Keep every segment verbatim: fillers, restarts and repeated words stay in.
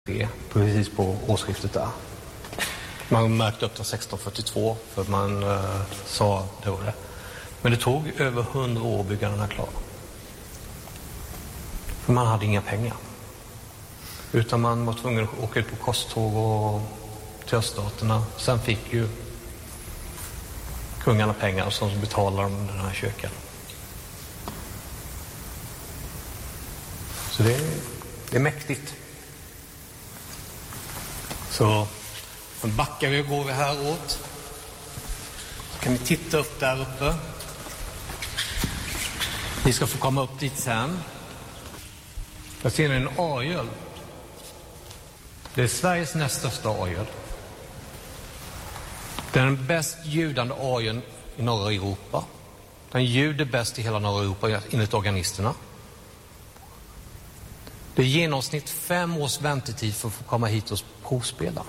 precis på årsskiftet där. Man märkte upp till sexton fyrtiotvå för man uh, sa det var det. Men det tog över hundra år att bygga den här klar. För man hade inga pengar. Utan man var tvungen att åka ut på korståg och till öststaterna. Sen fick ju kungarna pengar som betalade de den här kyrkan. Så det är, det är mäktigt. Så backar vi och går vi här åt. Så kan ni titta upp där uppe. Ni ska få komma upp dit sen. Jag ser en orgel. Det är Sveriges näst största orgel. Det är den bäst ljudande orgeln i norra Europa. Den ljuder bäst i hela norra Europa enligt organisterna. Det är genomsnitt fem års väntetid för att få komma hit och provspela.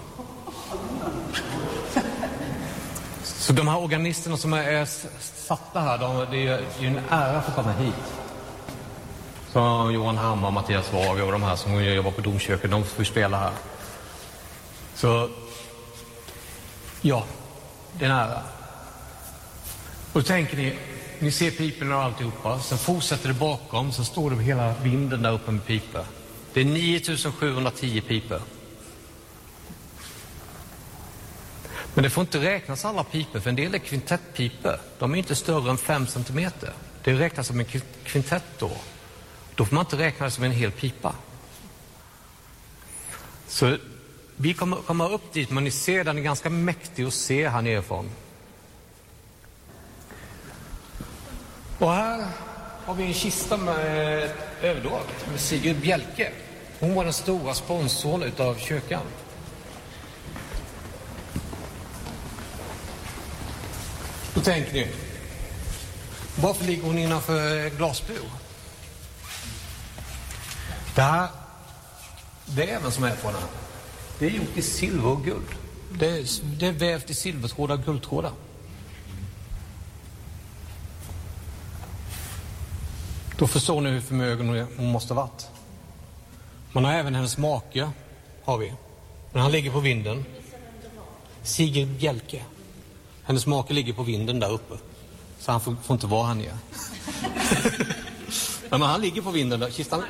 Så de här organisterna som är satta här, de, det är ju en ära för att komma hit. Så Johan Hammar, Mattias Wag och de här som jobbar på domkyrkan, de får spela här. Så ja, det är en ära. Och då tänker ni, ni ser pipen och alltihopa, sen fortsätter det bakom, så står det hela vinden där uppe med piper. Det är nio tusen sjuhundratio piper. Men det får inte räknas alla piper, för en del är kvintettpiper. De är inte större än fem centimeter. Det räknas som en kvintett då. Då får man inte räkna det som en hel pipa. Så vi kommer komma upp dit, men ni ser den är ganska mäktig att se här nerifrån. Och här har vi en kista med överdrag med Sigrid Bjelke. Hon var den stora sponsorn utav kyrkan. Då tänker ni, varför ligger hon innanför glasbur? Det här, det är även som är på den här. Det är gjort i silver och guld. Det är, det är vävt i silvertrådar och guldtrådar. Då förstår ni hur förmögen hon måste ha varit. Man har även hennes make, har vi. Men han ligger på vinden. Sigrid Bjelke. Hennes make ligger på vinden där uppe. Så han får, får inte vara här nere. Men han ligger på vinden där. Kistan.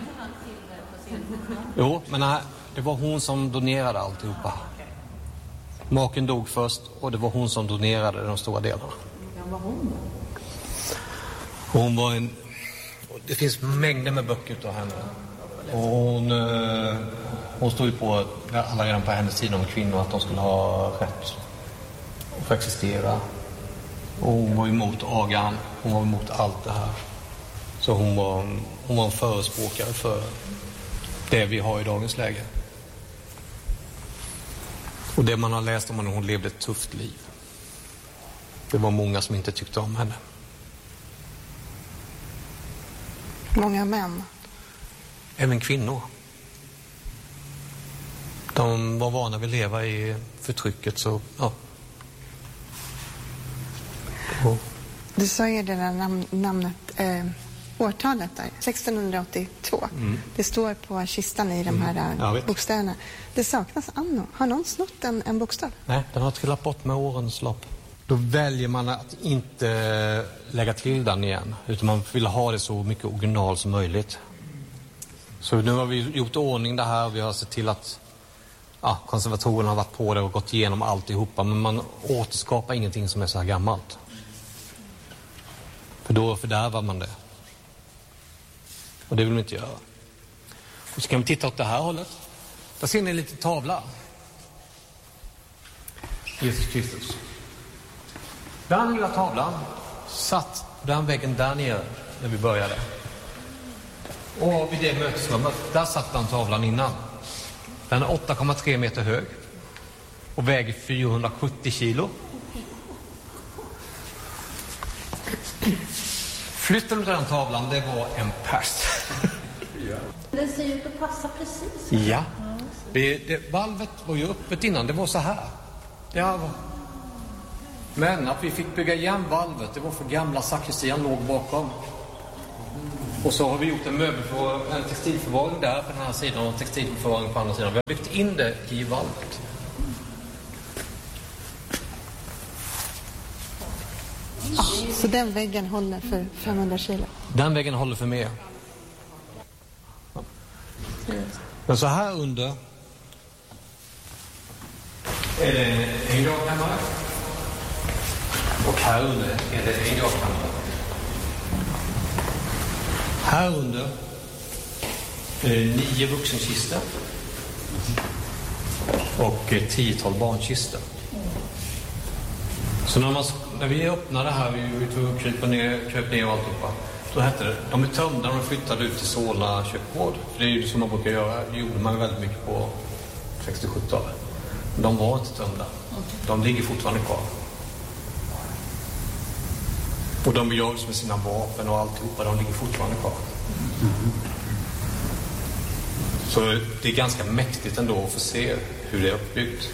Jo, men nej, det var hon som donerade alltihopa. Maken dog först och det var hon som donerade de stora delarna. Vem var hon då? Hon var en... Det finns mängder med böcker av henne. Och hon, hon stod ju på, alla redan på hennes tid om kvinnor, att de skulle ha rätt att få existera. Och hon var emot agan, hon var emot allt det här. Så hon var, hon var en förespråkare för det vi har i dagens läge. Och det man har läst om henne, hon levde ett tufft liv. Det var många som inte tyckte om henne. Många män. Även kvinnor. De var vana vid att leva i förtrycket, så ja. Och. Du sa ju det där nam- namnet, eh, årtalet där, sextonhundraåttiotvå. Mm. Det står på kistan i de här mm. ja, bokstäverna. Det saknas anno. Har någon snott en, en bokstav? Nej, den har trillat bort med årens lopp. Då väljer man att inte lägga till den igen, utan man vill ha det så mycket original som möjligt. Så nu har vi gjort ordning det här, vi har sett till att ja, konservatorerna har varit på det och gått igenom alltihopa, men man återskapar ingenting som är så här gammalt. För då fördärvar man det. Och det vill man inte göra. Och så kan vi titta åt det här hållet. Där ser ni en liten tavla. Jesus Kristus. Den lilla tavlan satt på den väggen där nere när vi började. Och vid det mötesrummet, där satt den tavlan innan. Den är åtta komma tre meter hög och väger fyrahundrasjuttio kilo. Flytten av den tavlan, det var en pers. Den ser ut att passa precis. Ja. Det, det, valvet var ju öppet innan, det var så här. Ja, men att vi fick bygga igen valvet, det var för gamla sakristian låg bakom. Och så har vi gjort en möbel för en textilförvaring där på den här sidan och textilförvaring på andra sidan. Vi har byggt in det i valvet. Ah, så den väggen håller för femhundra kilo? Den väggen håller för mer. Ja. Men så här under är det en gravkammare. Och här under är det en gravkammare. Här under är det nio vuxenkistor och ett tiotal barnkistor. Så när, man, när vi öppnade det här, vi tog krypa ner, kröp ner och alltihopa, då hette det, de är tömda och de flyttade ut till Solna köpgård. För det är ju som man brukar göra, det gjorde man väldigt mycket på sextio-sjuttiotalet. De var inte tömda. De ligger fortfarande kvar. Och de begravs med sina vapen och alltihopa, de ligger fortfarande kvar. Så det är ganska mäktigt ändå att få se hur det är uppbyggt.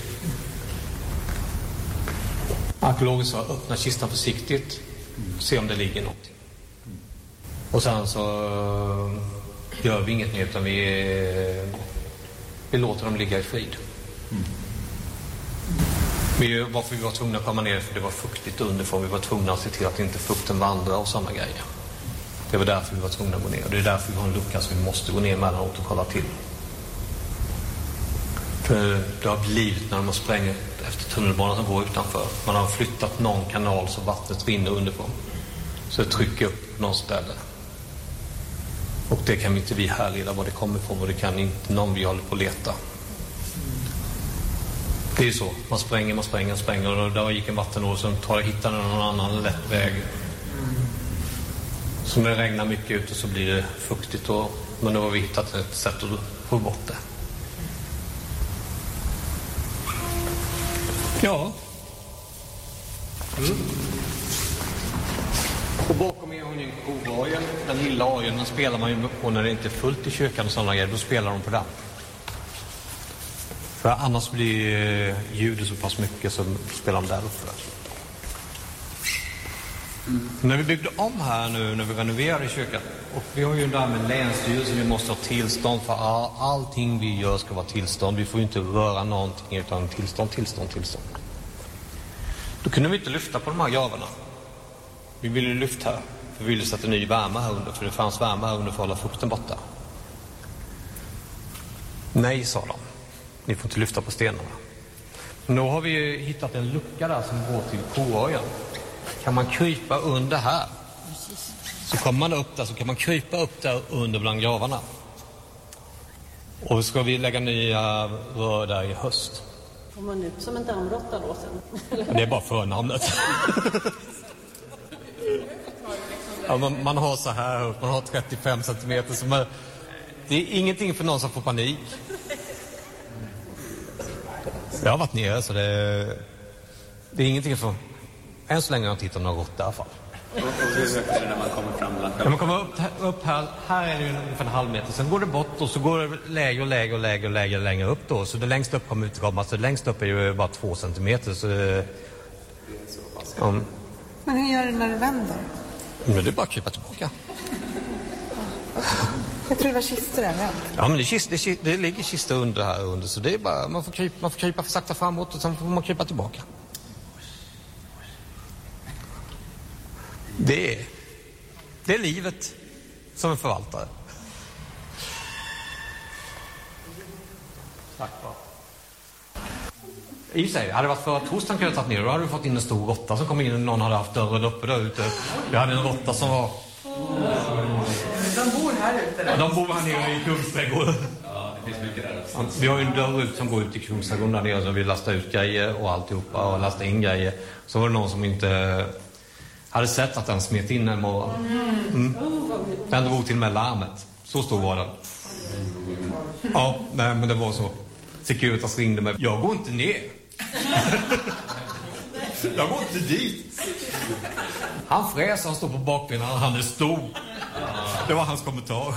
Arkeologer sa öppna kistan försiktigt, se om det ligger någonting. Och sen så gör vi inget mer utan vi, vi låter dem ligga i frid. Vi, varför vi var tvungna att komma ner, för det var fuktigt underifrån. Vi var tvungna att se till att inte fukten vandrar och sådana grejer. Det var därför vi var tvungna att gå ner. Och det är därför vi har en lucka så vi måste gå ner mellanåt och kolla till. För det har blivit när de har sprängt efter tunnelbanan som går utanför. Man har flyttat någon kanal så vattnet rinner underifrån. Så det trycker upp någon ställe. Och det kan inte vi härleda var det kommer ifrån och det kan inte någon vi håller på att leta. Det är ju så. Man spränger, man spränger, man spränger och där gick en vattenål som tar och hittar någon annan lätt väg. Så när det regnar mycket ut och så blir det fuktigt och, men då har vi hittat ett sätt att få bort det. Ja. Mm. Och bakom er har ni en kovargen. Den lilla orgeln, den spelar man ju på när det inte är fullt i kyrkan och sådana grejer. Då spelar de på den. För annars blir ljudet så pass mycket så spelar de där uppe. Mm. När vi byggde om här nu, när vi renoverade kyrkan, och vi har ju där med länsstyrelsen, vi måste ha tillstånd för all, allting vi gör ska vara tillstånd. Vi får ju inte röra någonting utan tillstånd, tillstånd, tillstånd. Då kunde vi inte lyfta på de här gravarna. Vi ville lyfta här, för vi ville sätta ny värme här under, för det fanns värme här under för att hålla fukten borta. Nej, sa de. Ni får inte lyfta på stenarna. Men då har vi hittat en lucka där som går till koorgeln. Kan man krypa under här, så kommer man upp där, så kan man krypa upp där under bland gravarna. Och ska vi lägga nya rör där i höst. Får man ut som en dammråtta då sen? Det är bara förnamnet. Ja, man, man har så här, man har trettiofem centimeter. Så man, det är ingenting för någon som får panik. Jag har varit nere så det, det är ingenting för... Än så länge har jag tittat några rått i alla fall. Och hur högt är det när man kommer fram? När man kommer upp, upp här, här är det ungefär en halv meter. Sen går det bort och så går det lägre och lägre och lägre och lägre, längre upp då. Så det längst upp kommer utkomma. Så det längst upp är ju bara två centimeter. Så det, um. Men hur gör du när du vänder? Men det är bara att krypa tillbaka. Jag tror det var kistor där. Ja, men det, kist, det, det ligger kistor under här under. Så det är bara, man får krypa, man får krypa för sakta framåt och sen får man krypa tillbaka. Det är, det är livet som en förvaltare. Tack va. I sig, hade det varit för att torsdagen kunde jag tagit ner, då hade vi fått in en stor råtta som kom in och någon hade haft dörren uppe där ute. Vi hade en råtta som var... De bor här ute där. Ja, de bor här nere i Kungsträdgården. Ja, det finns mycket där. Vi har ju en dörr ut som går ut i Kungsträdgården där nere, så vi lastar ut grejer och alltihopa och lastar in grejer. Så var det någon som inte hade sett att den smet in en morgon. Mm. Den drog till med larmet. Så stor var den. Ja, nej, men det var så. Securitas ringde mig. Jag går inte ner. Jag går inte dit. Han fräs, han står på bakbenen, han är stor. Det var hans kommentar.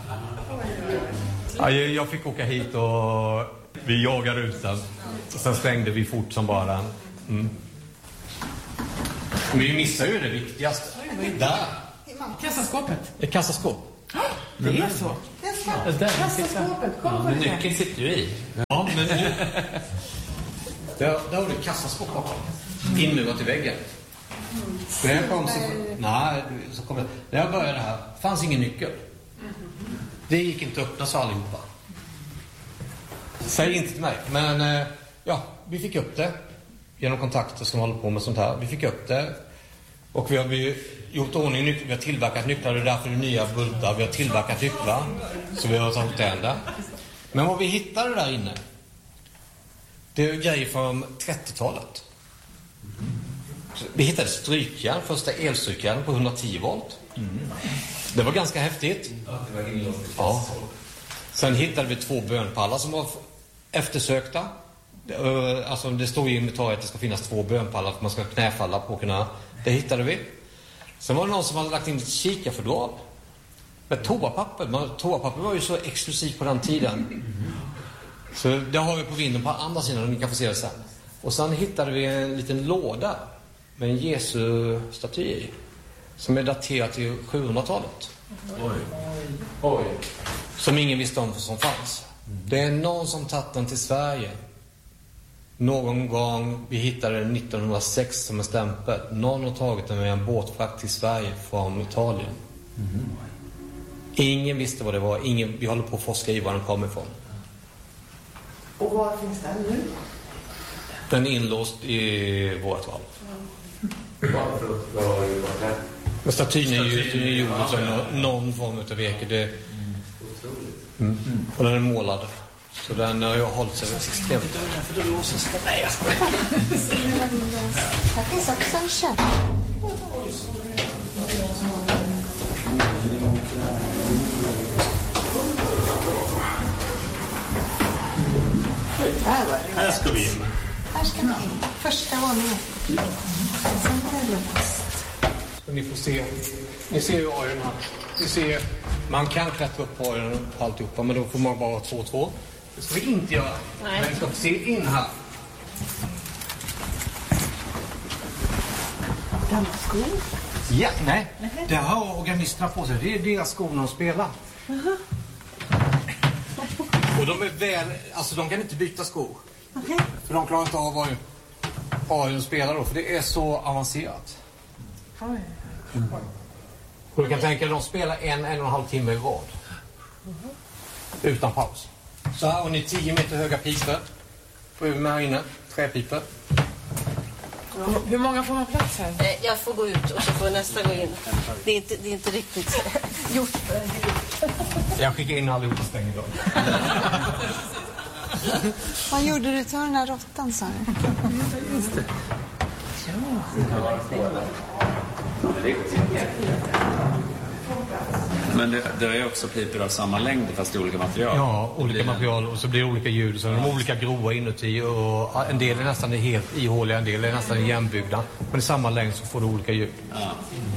Ja, jag fick åka hit och vi jagade ut den. Sen stängde vi fort som bara den. Mm. Men vi missar ju det viktigaste. Där. Kassaskåpet. Ett kassaskåp. Det är så. Det är så. Kassaskåpet, kom på det. Nyckeln sitter ju i. Ja, men nu... Där, där har du kassaskåp bakom. Inmurat i väggen. Mm. När jag kom så... Nej, så kom jag... När jag började här fanns ingen nyckel. Det gick inte att öppna så allihopa. Säg inte till mig. Men ja, vi fick upp det. Genom kontakter som håller på med sånt här. Vi fick upp det. Och vi har gjort ordning nycklar. Vi har tillverkat nycklar. Det är därför det är nya bultar. Vi har tillverkat nycklar. Så vi har tagit den där. Men vad vi hittade där inne, det är grejer från trettiotalet. Vi hittade strykjärn, första elstrykjärn på hundratio volt. Mm. Det var ganska häftigt. Ja, det var inlåst. Ja. Sen hittade vi två bönpallar som var eftersökta. Alltså det står i inventariet att det ska finnas två bönpallar för att man ska knäfalla på kunna. Det hittade vi. Sen var det någon som hade lagt in ett kikarfodral med toapapper. Toapapper var ju så exklusivt på den tiden. Så det har vi på vinden på andra sidan och ni kan få se det sen. Och sen hittade vi en liten låda med en Jesu-staty i, som är daterad till sjuhundratalet. Oj. Oj. Som ingen visste om som fanns. Det är någon som tagit den till Sverige. Någon gång, vi hittade den nittonhundrasex som en stämpel. Någon har tagit den med en båtfrakt till Sverige från Italien. Mm. Ingen visste vad det var. Ingen, vi håller på att forska i var den kommer ifrån. Och var finns den nu? Den är inlåst i vårt valv. Varför? Vad har ju varit här? Men statyn är ju gjord som någon form av virke. Det... Mm. Mm. Och den är målad. Så den har jag hållit sig extremt. För då låses det. Nej, jag skojar. Här finns också en käpp. Här ska vi in. Här ska vi in. Första våningen. Sen är det låst. Ni får se. Ni ser ju ajen här. Ni ser, man kan klättra upp på ajen och alltihopa, men då får man bara två två. Det ska vi inte göra. Nej. Men vi ska se in här. Gamla skor? Ja, nej. Det har organisterna på sig. Det är deras skor när de spelar. Uh-huh. Och de är väl, alltså de kan inte byta skor. Okay. För de klarar inte av vad ajen spelar då, för det är så avancerat. Oj. Mm. Och du kan tänka att de spelar en, en och en halv timme i rad. Uh-huh. Utan paus. Så här har ni tio meter höga pipor. Sju med här inne. Träpipor. Hur många får man plats här? Jag får gå ut och så får nästa gå in. Det är inte, det är inte riktigt gjort för jag skickar in allihopa stäng idag. Vad gjorde du till den här råttan, sa du? Just det. Men det, det är också pipor av samma längd fast i olika material. Ja, olika material och så blir det olika ljud. Så de är olika grova inuti och en del är nästan helt ihåliga, en del är nästan igenbyggda. Men i samma längd så får du olika ljud. Ja.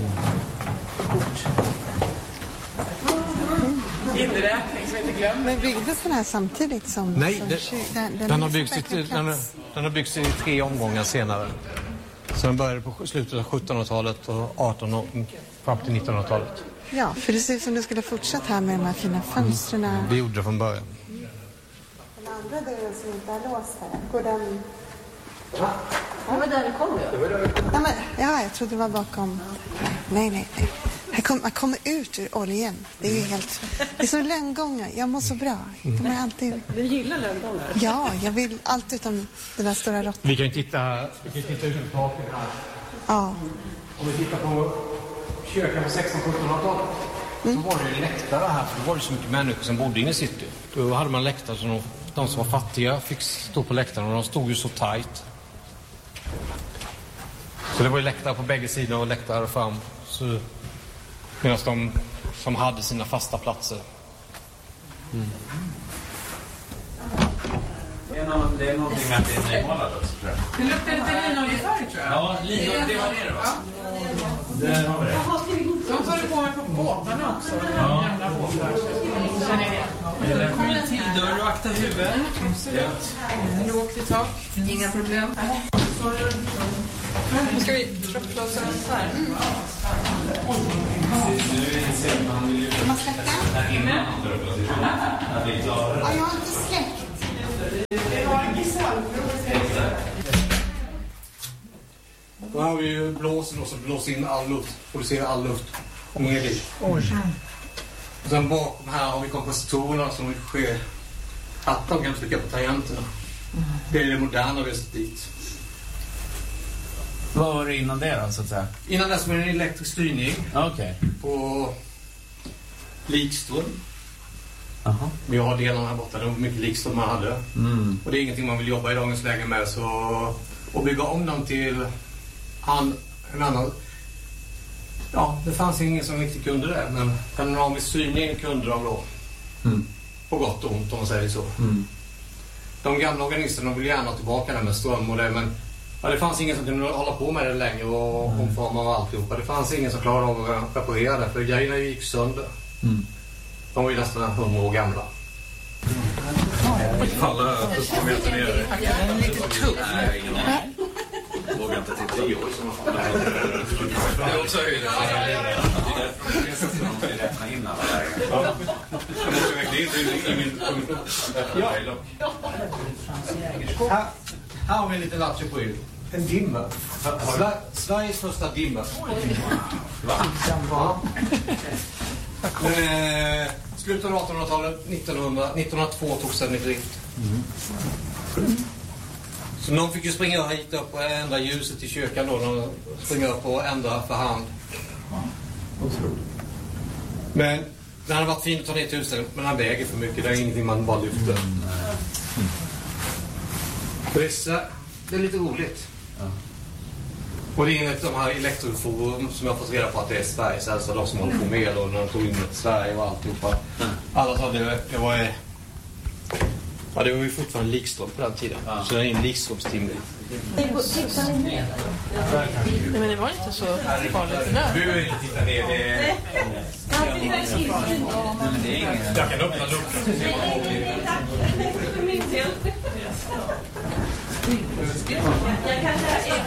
Inräkning som inte glömmer. Men byggdes den här samtidigt som... Nej, som det, den, den, den, har byggts i, den, den har byggts i tre omgångar senare. Så den började på slutet av sjuttonhundratalet och artonhundratalet fram till nittonhundratalet. Ja, för det ser ut som du skulle fortsätta här med de här fina fönstren. Mm. Det gjorde det från början. Den andra dörren som inte är låst här, går den... Ja. Det var där det kom ju. Ja, men, ja, jag trodde det var bakom... Nej, nej, nej. Här kom, man kommer ut ur oljan. Det är ju helt... Det är som lönngångar. Jag mår så bra. De är alltid... Du gillar lönngångar? Ja, jag vill allt utom den där stora råttan. Vi kan ju titta, vi kan titta ut på taket här. Ja. Om vi tittar på kyrkan på sextonhundra-sjuttonhundratalet mm. så var det ju läktare här, för då var det så mycket människor som bodde inne i city. Då hade man läktare så de, de som var fattiga fick stå på läktaren och de stod ju så tajt. Så det var ju läktare på bägge sidor och läktare fram. Så, medan de som hade sina fasta platser. Mm. Det är, någon, det är någonting med att det är nymålat också, tror jag. Det luktar lite linoljefärg, tror jag. Ja, linolje, det var det då. Ja. Det har vi det. De tar det på mig på båtarna också. Ja. Gamla båtar. Det kommer en till dörr och akta huvudet. Absolut. Lågt i tak. Inga problem. Nu ska vi troppa oss så här. Man släcka? Ja, jag har inte släckt. Då har vi ju blåsen och så blåser in all luft, producerar all luft och mer liv. Och sen bakom här har vi kompositorerna som sker att de kan trycka på tangenterna. Det är det moderna vi har sett dit. Vad var det innan det då, så att säga? Innan dess var det en elektrisk styrning. Okej. Okay. På likström. Aha. Vi har delarna här borta, det var mycket likström man hade. Mm. Och det är ingenting man vill jobba i dagens läge med. Så att bygga om dem till han, en annan... Ja, det fanns ingen som riktigt kunde det. Men panoramisk styrning kunde de då. Mm. På gott och ont om man säger så. Mm. De gamla organisterna vill gärna tillbaka där med ström och det, men ja, det fanns ingen som kunde hålla på med det längre och omforma och alltihopa. Det fanns ingen som klarade av att reparera det, för grejerna gick sönder. Mm. De var ju nästan hundra år gamla. Alla fuskmeter ner. Den är lite tuff. Nej, ingen aning. Vågar inte titta. Det är också höjden. Det är därför de räknar in alla lägen. Jag måste verkligen inte i min punkt. Ja. Här, här har vi en liten lattjo på er. En dimmer. Sver- Sveriges första dimmer. Va? Ja. Men, eh, slutet av artonhundratalet, nittonhundra, nittonhundratvå togs den i drift. Mm. Så någon fick ju springa hit upp och ändra ljuset i kyrkan då. De springer upp och ändra för hand. Men den hade varit fin att ta ner tusen, men den väger för mycket. Det är ingenting man bara lyfter. Mm. Vissa, det är lite roligt. Ja. Och det är enligt de här elektroforum som jag har fått reda på att det är Sveriges äldsta, de som håller på med och när de tog in ett Sverige och alltihopa. Mm. Alla sa det, det var... Ja, det var ju fortfarande likström på den tiden. Ja. Så det är en likströmstimmer. Nej, men det var inte så farligt där. Du vill inte titta ner, det är... Jag kan öppna luckan. Jag kan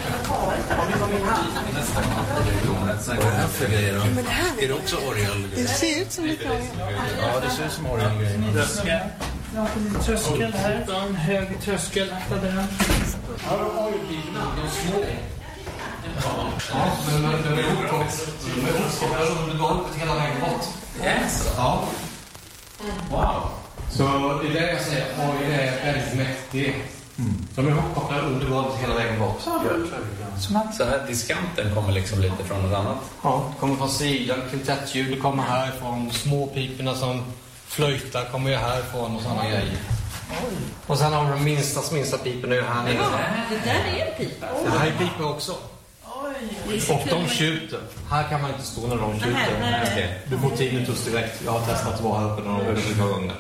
Är det också orgel? Det ser ut som lite orgel. Ja, det ser ut som orgel. Tröskel här, en hög tröskel. Ja, de har ju bilarna, de små. Ja, men de är uppkopplade under golvet hela vägen bort. Yes. Ja. Wow. Så det är det jag säger, oj, det är väldigt mäktigt. Mm. De är uppkopplade under golvet hela vägen bort. Så här diskanten kommer liksom lite från något annat? Ja, det kommer från sidan, kvintettljud kommer härifrån, små piperna som flöjtar kommer ju härifrån och sådana grejer. Oj. Och sen har vi de minsta, minsta piperna här nere. Ja, det där är en pipa. Det här är piper också. Oj. Och de tjuter. Här kan man inte stå när de tjuter. Nej, nej. Du får tinnitus direkt. Jag har testat att vara här uppe när de överbrukar gånger.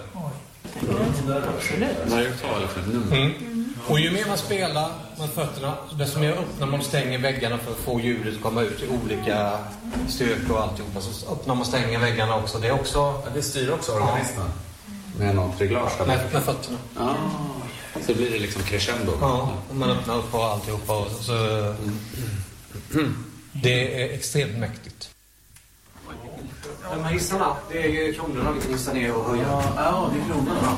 Mm. Och ju mer man spelar med fötterna, desto mer öppnar man och stänger väggarna för att få ljudet att komma ut i olika styrkor och alltihopa. Så öppnar man och stänger väggarna också. Det är också... Ja, det styr också organisten. Med något reglage. Med, med fötterna. Ah. Så blir det liksom crescendo. Ja, och man öppnar upp och alltihopa. Och så, mm. Mm. Det är extremt mäktigt. De här hissarna, det är ju kronorna vi kan hissa ner och höja. Ja, ja, det är kronorna.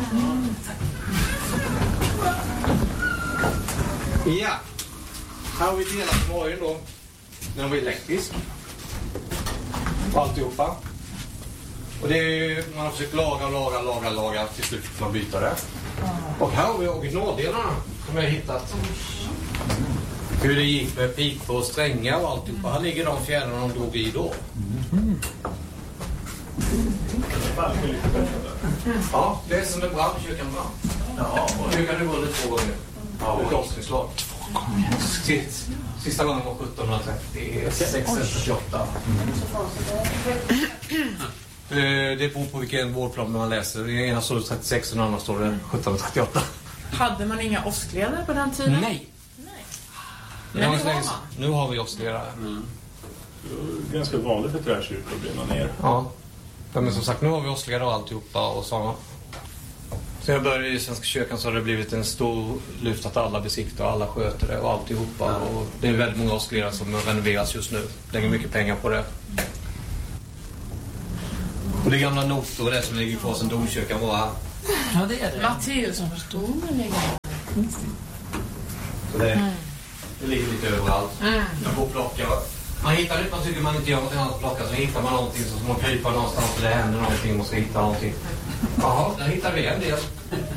Ja, här har vi delat morgon då. Den var elektrisk. Och alltihopa. Och det är, man har försökt laga, laga, laga, laga. Till slut får man byta det. Och här har vi originaldelarna som jag har hittat. Hur det gick med pipor och strängar och alltihopa. Här ligger de fjärdarna de drog i då. Mm. Ja, det är som en brand, kyrkan brann. Ja, och nu kan det gå lite två gånger. Ja, ett avslutslag. Sist, sista gången var sjuttonhundratrettiosex eller trettioåtta. Mm. Det beror på vilken vårdplan man läser. I ena står det trettiosex och den andra står det sjuttonhundratrettioåtta. Hade man inga åskledare på den tiden? Nej. Nej. Men nu, har nu har vi åskledare. Mm. Ganska vanligt för träkyrkor att brinna ner. Ja. Ja, men som sagt, nu har vi åskledare och alltihopa och så. Så jag började i Svenska kyrkan så har det blivit en stor lyft att alla besiktar och alla sköter det och alltihopa. Ja. Och det är väldigt många åskledare som renoveras just nu. Lägger mycket pengar på det. Och det gamla notor det som ligger kvar sen domkyrkan var här. Ja, det är det. Matteus som förstår men ligger här. Så det, mm. det ligger lite överallt. Mm. Jag går och plockar. Man hittar det, man tycker man inte gör något annat att plocka, så hittar man någonting så ska man krypa någonstans och det händer någonting, man ska hitta någonting. Jaha, där hittar vi en del.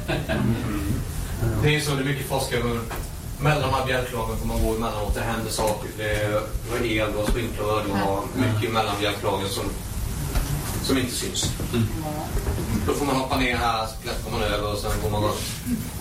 Det är så, det är mycket forskare. Mellan de här bjälklagen får man gå emellanåt, det händer saker. Det är el och sprinkler och har mycket mellan bjälklagen som, som inte syns. Mm. Då får man hoppa ner här, så klättrar man över och sen går man runt.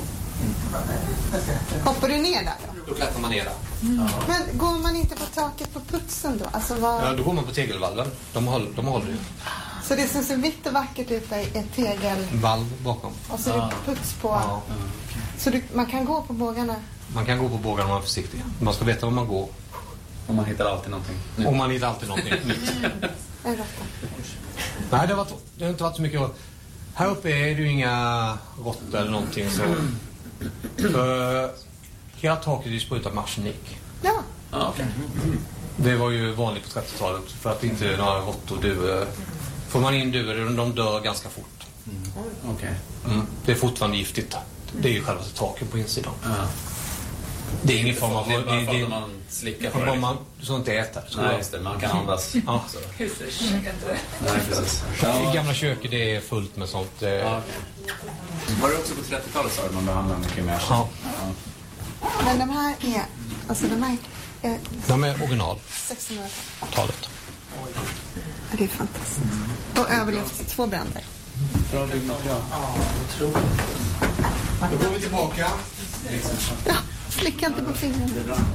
Hoppar du ner där då? Då klättrar man ner där. Mm. Men går man inte på taket på putsen då? Alltså vad... Ja, då går man på tegelvalven. De håller, de håller ju. Så det som ser vitt och vackert ut är ett tegelvalv bakom. Och så är det puts på. Ja. Så du, man kan gå på bågarna? Man kan gå på bågarna om man är försiktig. Man ska veta var man går. Och man hittar alltid någonting. Och man hittar alltid någonting nytt. Nej, det har, varit, det har inte varit så mycket. Här uppe är det ju inga råttor eller någonting så. För hela taket är sprutat med arsenik. Ja. Ah, okay. Det var ju vanligt på trettiotalet för att inte några råttor duvor. Får man in duvor, de dör ganska fort. Mm. Okay. Mm. Det är fortfarande giftigt. Det är ju själva taket på insidan. Ah. Det är ingen form av... Det är bara för att man slickar på det. det. Man, så inte äter. Så nej, just det. Man kan andas. Ja. Husers, jag kan inte det. Nej, precis. Ja. I gamla köket det är fullt med sånt. Ja, okay. Var det också på trettiotalet så att man behandlar mycket mer? Ja. Ja. Men de här är... Alltså de här... Är, de är original. sexhundratalet. Ja, det är fantastiskt. Och överlevt två bränder. Bra byggmaterial. Ja, otroligt. Då går vi tillbaka. Ja, slicka inte på fingrarna.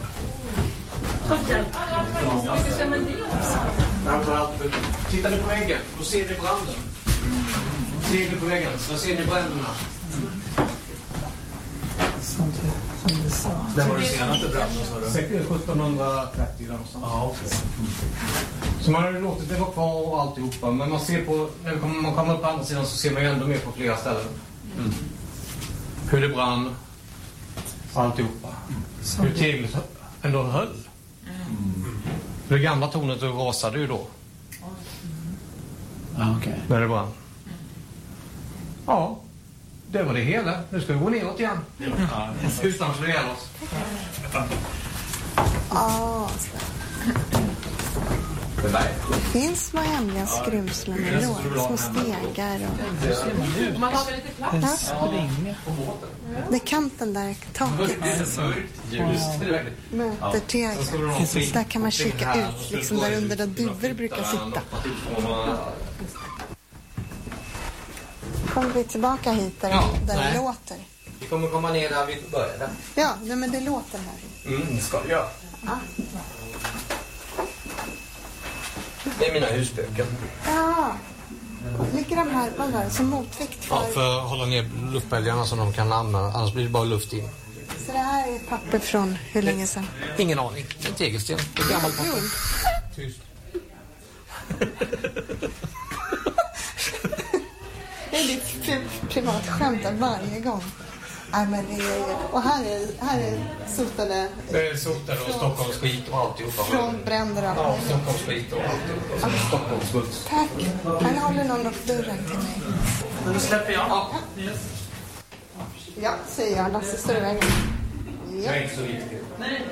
Tittar du på väggen, då ser du branden. Ser du på väggen, så ser du bränderna. Det var det senaste branden, sa du? sjuttonhundratrettio någonstans. Ja, okej. Så man har låtit det vara kvar och alltihopa. Men man ser på, när man kommer upp på andra sidan så ser man ju ändå mer på flera ställen. Mm. Hur det brann. Alltihopa. Mm. Hur teglet ändå höll. Mm. Det gamla tornet rasade ju då. Ah, okay. När det brann. Ja. Det var det hela. Nu ska vi gå neråt igen. Ja. Utan att slå ihjäl oss. Ja, det finns små hemliga skrymslen med låg, små stegar och... Man har väl lite plats? Ja. Det är kanten där, taket. Möter tegel. Där kan man kika ut, liksom där under där duvor brukar sitta. Kommer vi tillbaka hit där, ja, där det låter? Vi kommer komma ner där vi började. Ja, nej, men det låter här. Mm, det ska det göra. Ja. Det är mina husböcker. Ja. Ligger de här, vad var det, som motvikt för... Ja, för att hålla ner luftbälgarna så de kan använda, annars blir det bara luft in. Så det här är papper från hur länge sedan? Ingen aning. En tegelsten. Det är gammalt papper. Tyst. Det är ditt pri- privat skämt varje gång. Nej, men det är, och här är, här är sotade... Det är sotade och Stockholms skit och alltihopa. Från bränder och... Ja, Stockholms skit och alltihopa. Ah. Stockholms smuts. Tack. Han håller någon upp dörren till mig. Nu släpper jag. Ja, ja säger jag. Lasse, står i vägen. Ja. Jag är inte så viktig. Nej.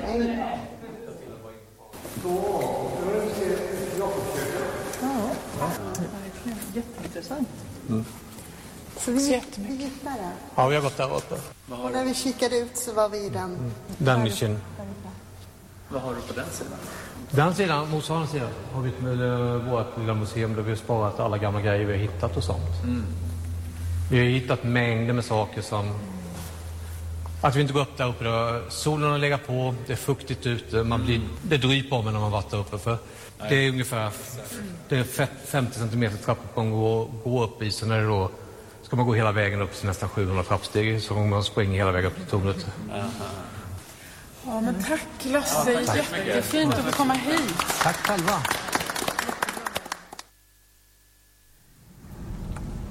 Ja, jätteintressant. Mm. Så vi, vi gick där. Ja, vi har gått där uppe. Och när vi kikade ut så var vi i den... Mm. Den nischen. Vad har du på den sidan? Den sidan, motsvarande sidan, har vi ett, vårt lilla museum där vi har sparat alla gamla grejer vi har hittat och sånt. Mm. Vi har hittat mängder med saker som... Att vi inte går upp där uppe då. Solen har legat på, det är fuktigt ute, man blir, det dryper om när man varit där uppe. För det är ungefär det är femtio centimeter trappuppgång att gå upp i, så när det då ska man gå hela vägen upp till nästan sjuhundra trappsteg så man springer hela vägen upp till tornet. Ja, men tack Lasse, jättefint att få komma hit. Tack själva. Ja,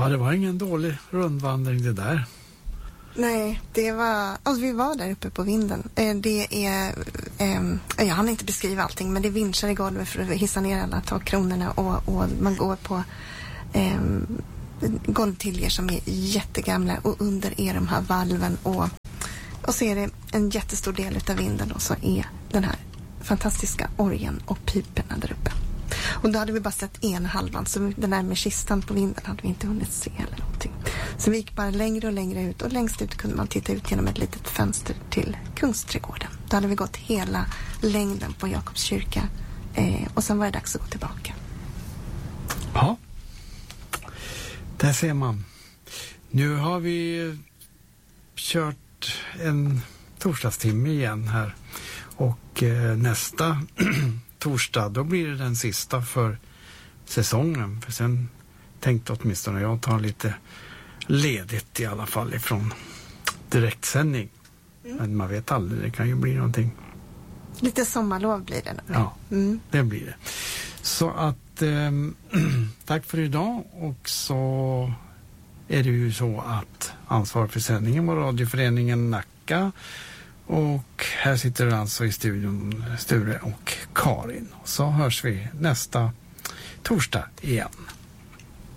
Ja, det var ingen dålig rundvandring det där. Nej, det var... Alltså vi var där uppe på vinden. Eh, det är... Eh, jag hann inte beskriva allting, men det är vinschar i golvet för att hissa ner alla takkronorna och, och man går på eh, golvtiljer som är jättegamla och under är de här valven och, och så är det en jättestor del av vinden och så är den här fantastiska orgeln och piperna där uppe. Och då hade vi bara sett en halvan, så den där med kistan på vinden hade vi inte hunnit se eller någonting. Så vi gick bara längre och längre ut och längst ut kunde man titta ut genom ett litet fönster till Kungsträdgården. Då hade vi gått hela längden på Jakobs kyrka eh, och sen var det dags att gå tillbaka. Ja, där ser man. Nu har vi kört en torsdagstimme igen här och eh, nästa torsdag, då blir det den sista för säsongen. För sen tänkte åtminstone jag ta lite ledigt i alla fall ifrån direktsändning. Mm. Men man vet aldrig, det kan ju bli någonting. Lite sommarlov blir det. Ja, mm. det blir det. Så att eh, tack för idag, och så är det ju så att ansvar för sändningen var radioföreningen Nacka. Och här sitter alltså i studion Sture och Karin. Så hörs vi nästa torsdag igen.